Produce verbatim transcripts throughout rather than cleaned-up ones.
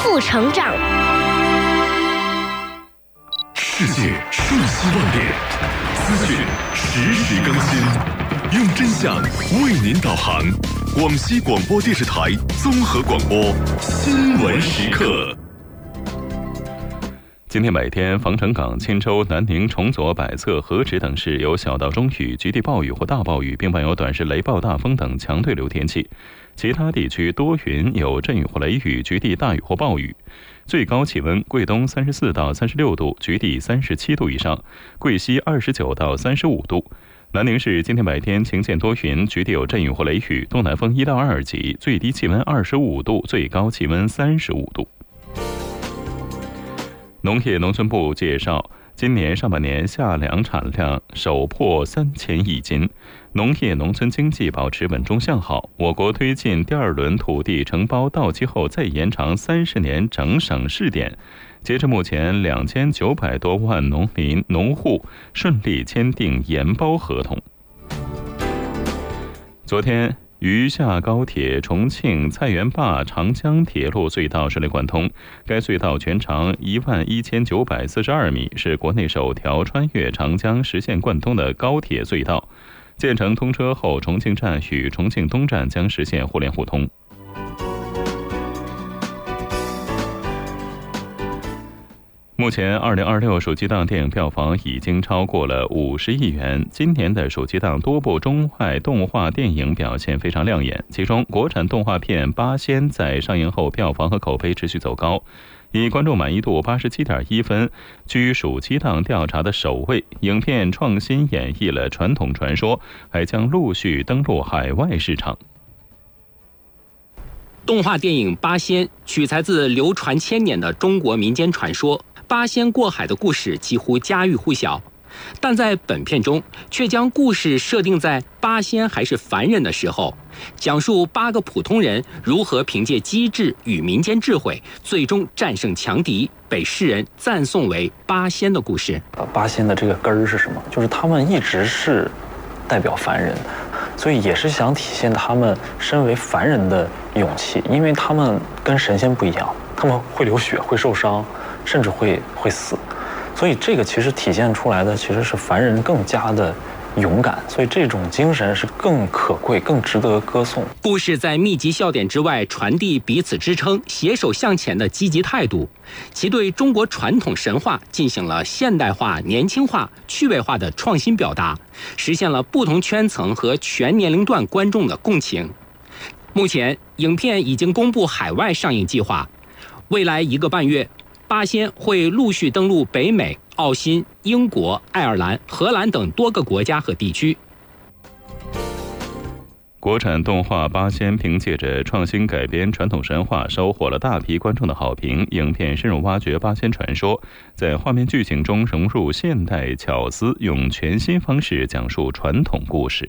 富成长。 世界瞬息万变，资讯实时更新，用真相为您导航。广西广播电视台综合广播新闻时刻。今天白天，防城港、钦州、南宁、崇左、百测、河池等市有小到中雨，局地暴雨或大暴雨，并伴有短时雷暴、大风等强对流天气。其他地区多云，有阵雨或雷雨，局地大雨或暴雨。最高气温：贵东三十四到三十六度，局地三十七度以上；贵西二十九到三十五度。南宁市今天白天晴间多云，局地有阵雨或雷雨，东南风一到二级，最低气温二十五度，最高气温三十五度。农业农村部介绍，今年上半年夏粮产量首破三千亿斤，农业农村经济保持稳中向好。我国推进第二轮土地承包到期后再延长三十年整省试点，截至目前，两千九百多万农民农户顺利签订研包合同。昨天，渝下高铁重庆菜园坝长江铁路隧道顺利贯通，该隧道全长一万一千九百四十二米，是国内首条穿越长江实现贯通的高铁隧道。建成通车后，重庆站与重庆东站将实现互联互通。目前二零二六暑期档电影票房已经超过了五十亿元。今年的暑期档多部中外动画电影表现非常亮眼，其中国产动画片《八仙》在上映后票房和口碑持续走高，以观众满意度 八十七点一 分居暑期档调查的首位。影片创新演绎了传统传说，还将陆续登陆海外市场。 动画电影《八仙》取材自流传千年的中国民间传说，八仙过海的故事几乎家喻户晓，但在本片中却将故事设定在八仙还是凡人的时候，讲述八个普通人如何凭借机智与民间智慧，最终战胜强敌，被世人赞颂为八仙的故事。 八仙的这个根儿是什么？就是他们一直是代表凡人，所以也是想体现他们身为凡人的勇气，因为他们跟神仙不一样，他们会流血，会受伤，甚至会会死，所以这个其实体现出来的其实是凡人更加的勇敢，所以这种精神是更可贵、更值得歌颂。 故事在密集笑点之外，传递彼此支撑、携手向前的积极态度，其对中国传统神话进行了现代化、年轻化、趣味化的创新表达，实现了不同圈层和全年龄段观众的共情。目前，影片已经公布海外上映计划，未来一个半月，八仙会陆续登陆北美、澳新、英国、爱尔兰、荷兰等多个国家和地区。 国产动画《八仙》凭借着创新改编传统神话，收获了大批观众的好评。影片深入挖掘八仙传说，在画面剧情中融入现代巧思，用全新方式讲述传统故事。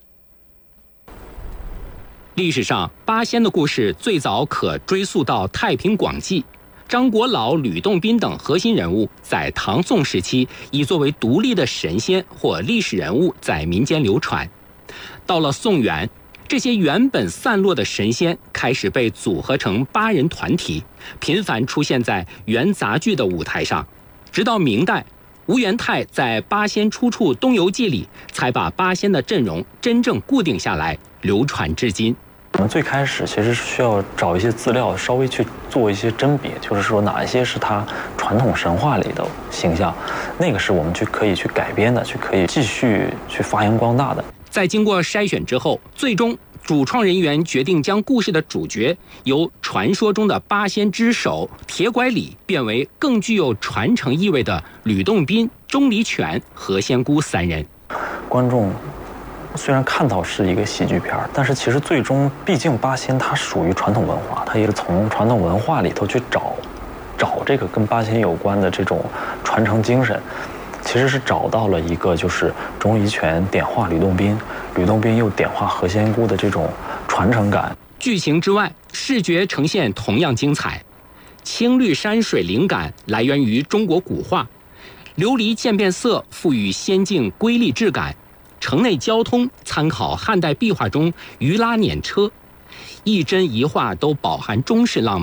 历史上，八仙的故事最早可追溯到太平广记。张国老、吕洞宾等核心人物在唐宋时期已作为独立的神仙或历史人物在民间流传。到了宋元，这些原本散落的神仙开始被组合成八人团体，频繁出现在元杂剧的舞台上。直到明代，吴元泰在《八仙出处东游记》里才把八仙的阵容真正固定下来，流传至今。 我们最开始其实是需要找一些资料，稍微去做一些甄别，就是说哪一些是他传统神话里的形象，那个是我们去可以去改编的，去可以继续去发扬光大的。 在经过筛选之后，最终主创人员决定将故事的主角由传说中的八仙之首铁拐李变为更具有传承意味的吕洞宾、钟离权、何仙姑三人。 观众虽然看到是一个喜剧片，但是其实最终毕竟八仙它属于传统文化，它也是从传统文化里头去找找这个跟八仙有关的这种传承精神，其实是找到了一个就是钟离权点化吕洞宾，吕洞宾又点化何仙姑的这种传承感。 剧情之外，视觉呈现同样精彩。青绿山水灵感来源于中国古画，琉璃渐变色赋予仙境瑰丽质感。城内交通参考汉代壁画中鱼拉辇车，一帧一画都饱含中式浪漫，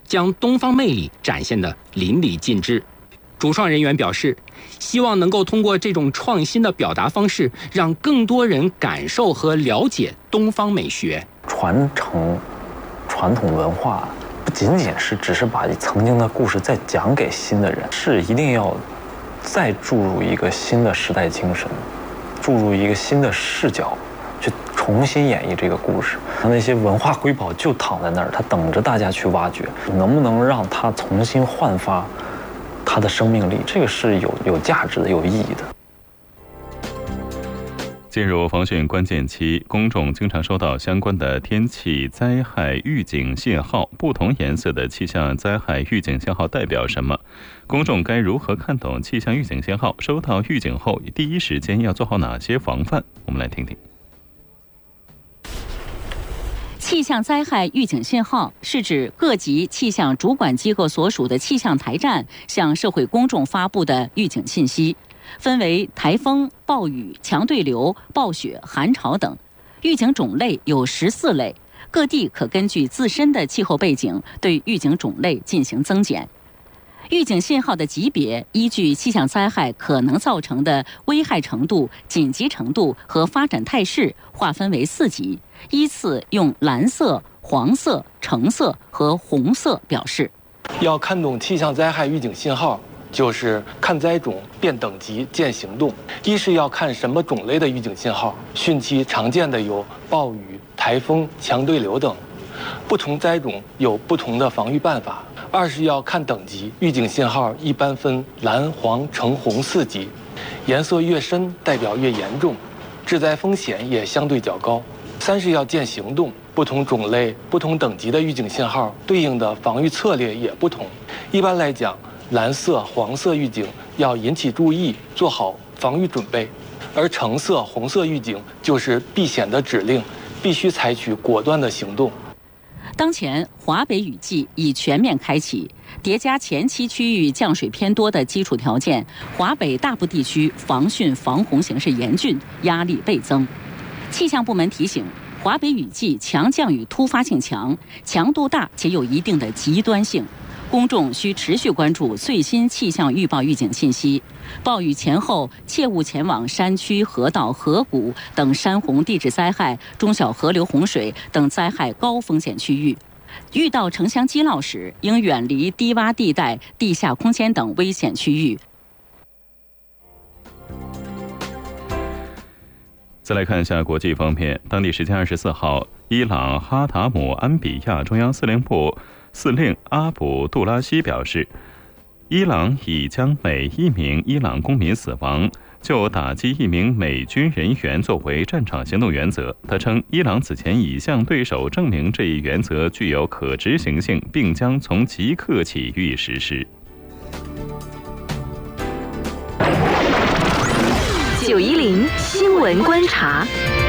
将东方魅力展现得淋漓尽致。主创人员表示，希望能够通过这种创新的表达方式，让更多人感受和了解东方美学。 传承传统文化不仅仅是只是把曾经的故事再讲给新的人，是一定要再注入一个新的时代精神，注入一个新的视角，去重新演绎这个故事。那些文化瑰宝就躺在那儿，它等着大家去挖掘。能不能让它重新焕发它的生命力，这个是有有价值的、有意义的。 进入防汛关键期，公众经常收到相关的天气灾害预警信号。不同颜色的气象灾害预警信号代表什么？公众该如何看懂气象预警信号？收到预警后，第一时间要做好哪些防范？我们来听听。 气象灾害预警信号是指各级气象主管机构所属的气象台站向社会公众发布的预警信息，分为台风、暴雨、强对流、暴雪、寒潮等。预警种类有十四类，各地可根据自身的气候背景对预警种类进行增减。预警信号的级别依据气象灾害可能造成的危害程度、紧急程度和发展态势划分为四级，依次用蓝色、黄色、橙色和红色表示。 要看懂气象灾害预警信号，就是看灾种、辨等级、见行动。一是要看什么种类的预警信号，汛期常见的有暴雨、台风、强对流等，不同灾种有不同的防御办法。二是要看等级，预警信号一般分蓝、黄、橙、红四级，颜色越深代表越严重，致灾风险也相对较高。三是要见行动，不同种类、不同等级的预警信号对应的防御策略也不同。一般来讲，蓝色、黄色预警要引起注意，做好防御准备，而橙色、红色预警就是避险的指令，必须采取果断的行动。 当前华北雨季已全面开启，叠加前期区域降水偏多的基础条件，华北大部地区防汛防洪形势严峻，压力倍增。气象部门提醒，华北雨季强降雨突发性强，强度大且有一定的极端性，公众需持续关注最新气象预报预警信息。暴雨前后切勿前往山区、河道、河谷等山洪地质灾害、中小河流洪水等灾害高风险区域。遇到城乡积涝时，应远离低洼地带、地下空间等危险区域。 再来看一下国际方面，当地时间二十四号，伊朗哈达姆安比亚中央司令部司令阿卜杜拉希表示，伊朗已将每一名伊朗公民死亡就打击一名美军人员作为战场行动原则。他称，伊朗此前已向对手证明这一原则具有可执行性，并将从即刻起予以实施。 九一零新闻观察。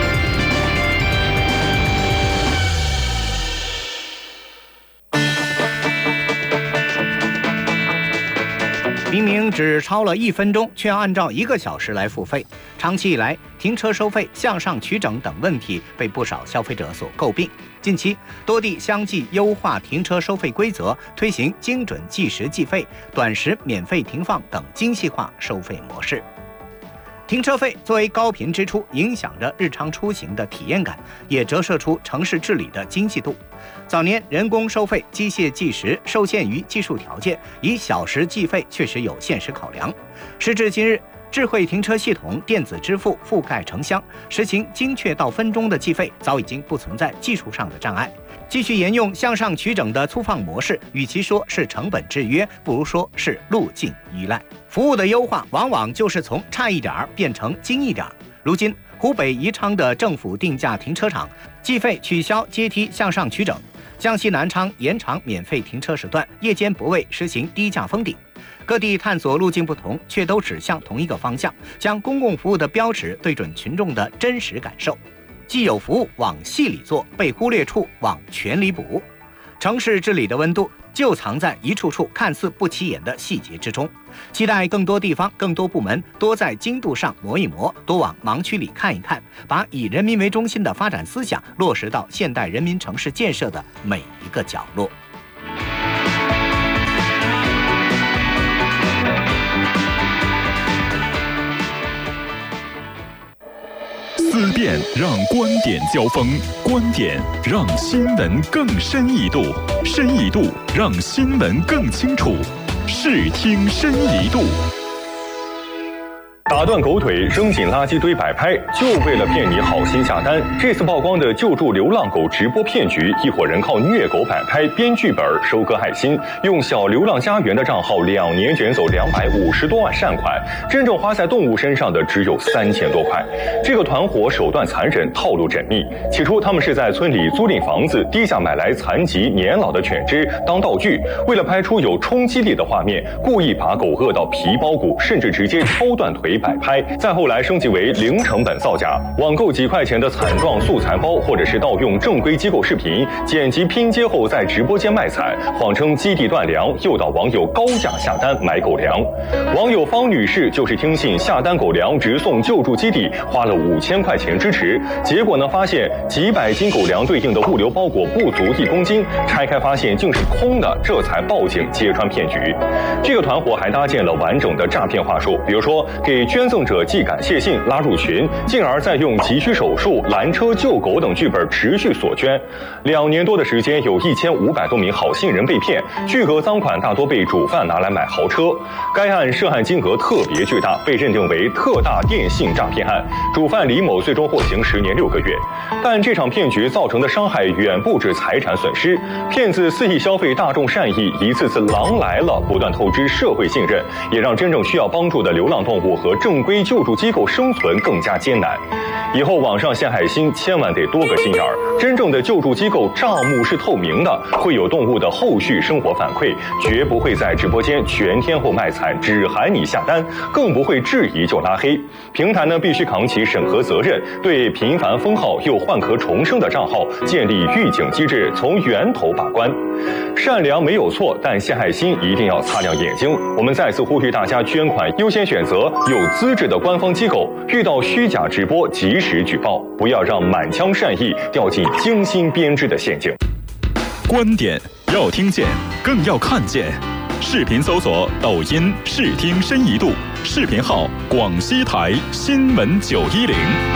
明明只超了一分钟，却要按照一个小时来付费。长期以来，停车收费向上取整等问题被不少消费者所诟病。近期，多地相继优化停车收费规则，推行精准计时计费、短时免费停放等精细化收费模式。停车费作为高频支出，影响着日常出行的体验感，也折射出城市治理的精细度。早年人工收费、机械计时受限于技术条件，以小时计费确实有现实考量。时至今日，智慧停车系统、电子支付覆盖城乡，实行精确到分钟的计费，早已经不存在技术上的障碍。继续沿用向上取整的粗放模式，与其说是成本制约，不如说是路径依赖。服务的优化往往就是从差一点变成精一点。如今，湖北宜昌的政府定价停车场计费取消阶梯向上取整，江西南昌延长免费停车时段，夜间泊位实行低价封顶。各地探索路径不同，却都指向同一个方向，将公共服务的标尺对准群众的真实感受。既有服务往细里做，被忽略处往全里补。城市治理的温度就藏在一处处看似不起眼的细节之中。期待更多地方、更多部门多在精度上磨一磨，多往盲区里看一看，把以人民为中心的发展思想落实到现代人民城市建设的每一个角落。 辩让观点交锋，观点让新闻更深一度，深一度让新闻更清楚。视听深一度。 打断狗腿，扔进垃圾堆摆拍，就为了骗你好心下单。这次曝光的救助流浪狗直播骗局，一伙人靠虐狗摆拍、编剧本、收割爱心，用小流浪家园的账号两年卷走两百五十多万善款，真正花在动物身上的只有三千多块。这个团伙手段残忍，套路缜密。起初，他们是在村里租赁房子，低价买来残疾年老的犬只当道具，为了拍出有冲击力的画面，故意把狗饿到皮包骨，甚至直接抽断腿摆拍。再后来升级为零成本造假，网购几块钱的惨状素材包，或者是盗用正规机构视频剪辑拼接后在直播间卖惨，谎称基地断粮，诱导网友高价下单买狗粮。网友方女士就是听信下单狗粮直送救助基地，花了五千块钱支持，结果呢发现几百斤狗粮对应的物流包裹不足一公斤，拆开发现竟是空的，这才报警揭穿骗局。这个团伙还搭建了完整的诈骗话术，比如说给捐赠者寄感谢信拉入群，进而再用急需手术、拦车救狗等剧本持续索捐。两年多的时间，有一千五百多名好心人被骗，巨额赃款大多被主犯拿来买豪车。该案涉案金额特别巨大，被认定为特大电信诈骗案。主犯李某最终获刑十年六个月。但这场骗局造成的伤害远不止财产损失，骗子肆意消费大众善意，一次次狼来了不断透支社会信任，也让真正需要帮助的流浪动物和正规救助机构生存更加艰难。以后网上献爱心千万得多个心眼儿，真正的救助机构账目是透明的，会有动物的后续生活反馈，绝不会在直播间全天候卖惨，只喊你下单，更不会质疑就拉黑。平台呢必须扛起审核责任，对频繁封号又换壳重生的账号建立预警机制，从源头把关。善良没有错，但献爱心一定要擦亮眼睛。我们再次呼吁大家捐款优先选择有资质的官方机构，遇到虚假直播及时举报，不要让满腔善意掉进精心编织的陷阱。 观点要听见，更要看见。视频搜索抖音视听深一度，视频号广西台新闻九一零。